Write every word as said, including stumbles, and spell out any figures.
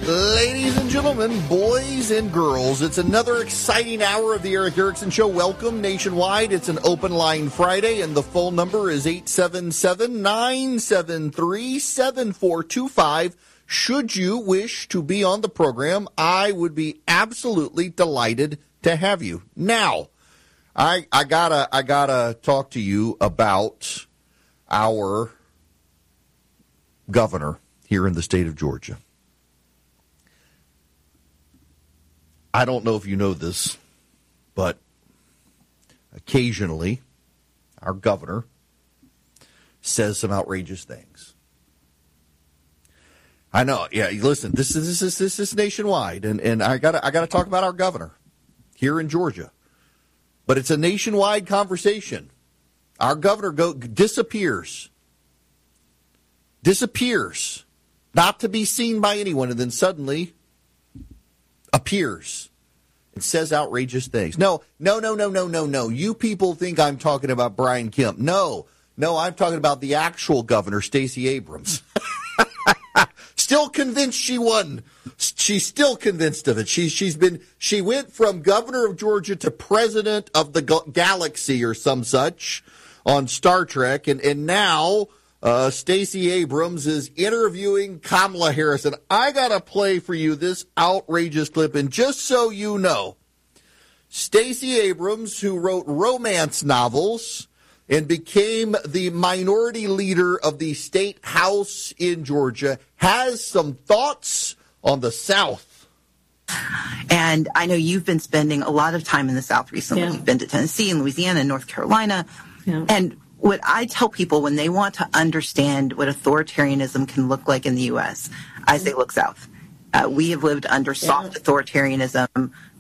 Ladies and gentlemen, boys and girls, it's another exciting hour of the Erick Erickson Show. Welcome nationwide. It's an open line Friday, and the phone number is eight seven seven, nine seven three, seven four two five. Should you wish to be on the program, I would be absolutely delighted to have you. Now, I, I gotta I gotta talk to you about our governor here in the state of Georgia. I don't know if you know this, but occasionally our governor says some outrageous things. I know, yeah. Listen, this is this is this is nationwide, and, and I gotta I gotta talk about our governor here in Georgia. But it's a nationwide conversation. Our governor go disappears, disappears, not to be seen by anyone, and then suddenly appears and says outrageous things. No, no, no, no, no, no, no. You people think I'm talking about Brian Kemp. No, no, I'm talking about the actual governor, Stacey Abrams. Still convinced she won. She's still convinced of it. She, she's been, she went from governor of Georgia to president of the galaxy or some such on Star Trek. And, and now Uh, Stacey Abrams is interviewing Kamala Harris, and I got to play for you this outrageous clip. And just so you know, Stacey Abrams, who wrote romance novels and became the minority leader of the state house in Georgia, has some thoughts on the South. And I know you've been spending a lot of time in the South recently. Yeah. You've been to Tennessee and Louisiana and North Carolina. Yeah. And what I tell people when they want to understand what authoritarianism can look like in the U S, I say look south. Uh, we have lived under soft Yeah. authoritarianism